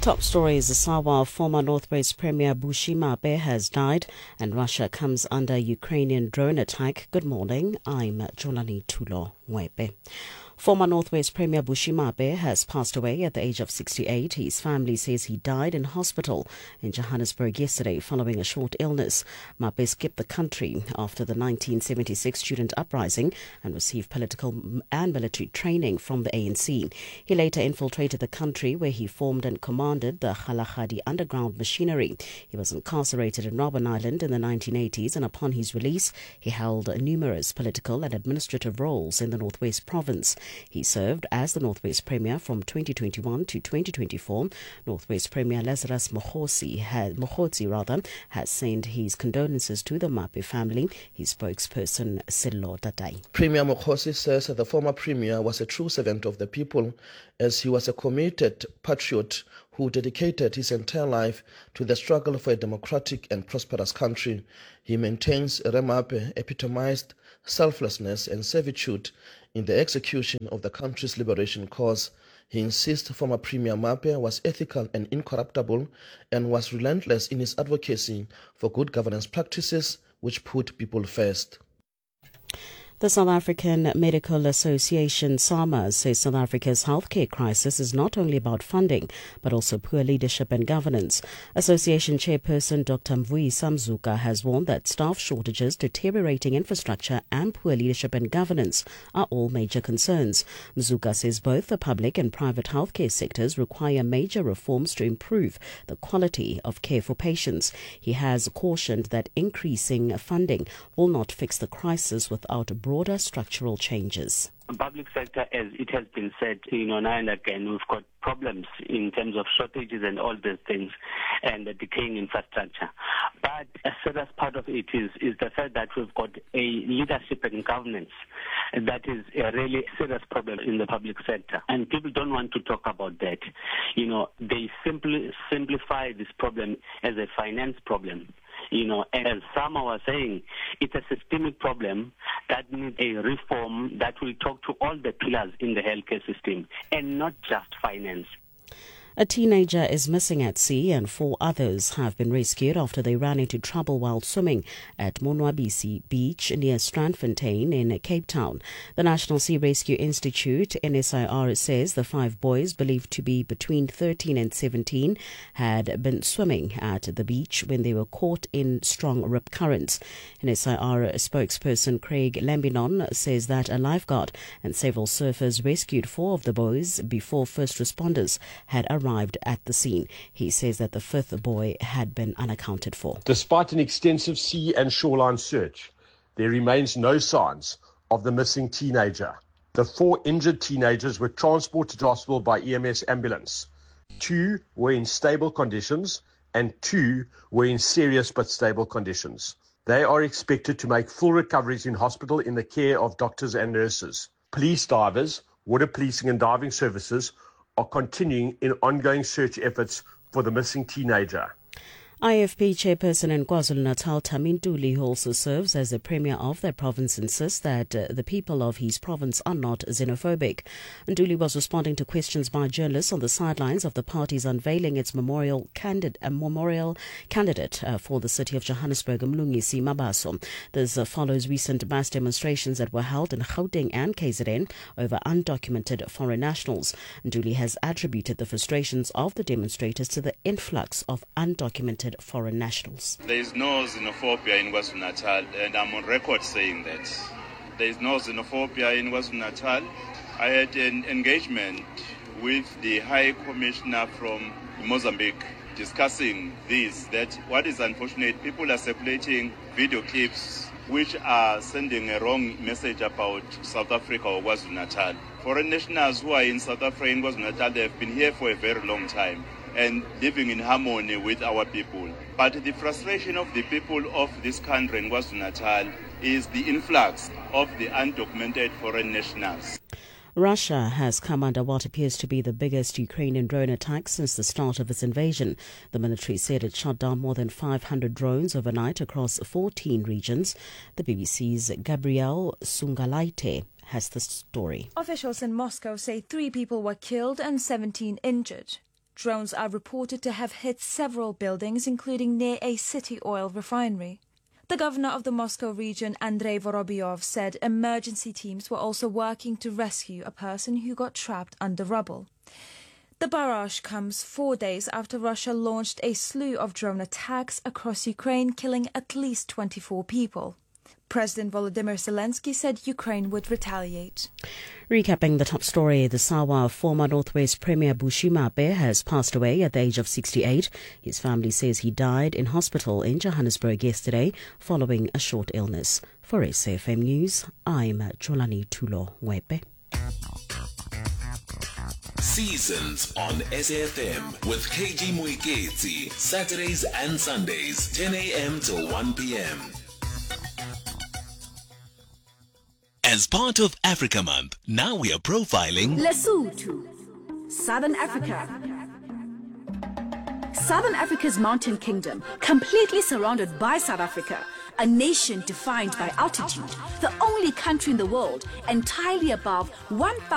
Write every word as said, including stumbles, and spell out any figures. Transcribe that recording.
Top stories: Sawa former Northwest Premier Bushima Be has died, and Russia comes under Ukrainian drone attack. Good morning, I'm Jolani Tulo Mwebe. Former Northwest Premier Bushima Be has passed away at the age of sixty-eight. His family says he died in hospital in Johannesburg yesterday following a short illness. Mabe skipped the country after the nineteen seventy-six student uprising and received political and military training from the A N C. He later infiltrated the country where he formed and commanded the Kgalagadi underground machinery. He was incarcerated in Robben Island in the nineteen eighties, and upon his release he held numerous political and administrative roles in the Northwest Province. He served as the Northwest Premier from twenty twenty-one to twenty twenty-four. Northwest Premier Lazarus Mokgosi has, Mokgosi rather, has sent his condolences to the Mape family. His spokesperson, Sello Tatai. Premier Mokgosi says that the former Premier was a true servant of the people, as he was a committed patriot who dedicated his entire life to the struggle for a democratic and prosperous country. He maintains Remape epitomized selflessness and servitude in the execution of the country's liberation cause. He insists former Premier Mape was ethical and incorruptible and was relentless in his advocacy for good governance practices which put people first. The South African Medical Association, SAMA, says South Africa's healthcare crisis is not only about funding, but also poor leadership and governance. Association chairperson Doctor Mvuyisa Mzuka has warned that staff shortages, deteriorating infrastructure and poor leadership and governance are all major concerns. Mzuka says both the public and private healthcare sectors require major reforms to improve the quality of care for patients. He has cautioned that increasing funding will not fix the crisis without broader structural changes. The public sector, as it has been said, you know, now and again, we've got problems in terms of shortages and all these things and the decaying infrastructure. But a serious part of it is, is the fact that we've got a leadership and governance that is a really serious problem in the public sector. And people don't want to talk about that. You know, they simply simplify this problem as a finance problem. You know, as Sama was saying, it's a systemic problem that needs a reform that will talk to all the pillars in the healthcare system and not just finance. A teenager is missing at sea and four others have been rescued after they ran into trouble while swimming at Monwabisi Beach near Strandfontein in Cape Town. The National Sea Rescue Institute, N S I R, says the five boys, believed to be between thirteen and seventeen, had been swimming at the beach when they were caught in strong rip currents. N S I R spokesperson Craig Lambinon says that a lifeguard and several surfers rescued four of the boys before first responders had arrived. arrived at the scene. He says that the fifth boy had been unaccounted for. Despite an extensive sea and shoreline search, there remains no signs of the missing teenager. The four injured teenagers were transported to hospital by E M S ambulance. Two were in stable conditions and two were in serious but stable conditions. They are expected to make full recoveries in hospital in the care of doctors and nurses. Police divers, water policing and diving services are continuing in ongoing search efforts for the missing teenager. I F P chairperson in KwaZulu-Natal, Tami Ntuli, who also serves as the premier of that province, insists that uh, the people of his province are not xenophobic. Ntuli was responding to questions by journalists on the sidelines of the party's unveiling its memorial, candid- uh, memorial candidate uh, for the city of Johannesburg, Mlungisi Mabaso. This uh, follows recent mass demonstrations that were held in Gauteng and K Z N over undocumented foreign nationals. Ntuli has attributed the frustrations of the demonstrators to the influx of undocumented foreign nationals. There is no xenophobia in KwaZulu-Natal, and I'm on record saying that. There is no xenophobia in KwaZulu-Natal. I had an engagement with the High Commissioner from Mozambique discussing this, that what is unfortunate, people are circulating video clips which are sending a wrong message about South Africa or KwaZulu-Natal. Foreign nationals who are in South Africa and KwaZulu-Natal, they have been here for a very long time and living in harmony with our people. But the frustration of the people of this country in KwaZulu-Natal is the influx of the undocumented foreign nationals. Russia has come under what appears to be the biggest Ukrainian drone attack since the start of its invasion. The military said it shot down more than five hundred drones overnight across fourteen regions. The B B C's Gabriel Sungalaite has the story. Officials in Moscow say three people were killed and seventeen injured. drones are reported to have hit several buildings, including near a city oil refinery. The governor of the Moscow region, Andrei Vorobyov, said emergency teams were also working to rescue a person who got trapped under rubble. The barrage comes four days after Russia launched a slew of drone attacks across Ukraine, killing at least twenty-four people. President Volodymyr Zelensky said Ukraine would retaliate. Recapping the top story, the Sawa former Northwest Premier Bushima Abe has passed away at the age of sixty-eight. His family says he died in hospital in Johannesburg yesterday following a short illness. For S A F M News, I'm Jolani Tulo Wepe. Seasons on S A F M with K G Muiketsi, Saturdays and Sundays, ten a.m. till one p.m. As part of Africa Month, now we are profiling Lesotho, Southern Africa. Southern Africa's mountain kingdom, completely surrounded by South Africa, a nation defined by altitude, the only country in the world entirely above one thousand